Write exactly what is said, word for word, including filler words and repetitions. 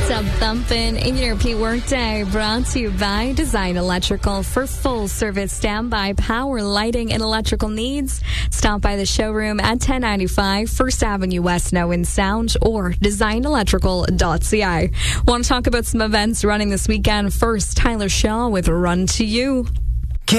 Sub Thumpin' Engineer Pete Workday brought to you by Design Electrical. For full service standby power, lighting, and electrical needs, stop by the showroom at ten ninety-five First Avenue West, Now in Sound, or design electrical dot c a. Want to talk about some events running this weekend? First, Tyler Shaw with Run to You.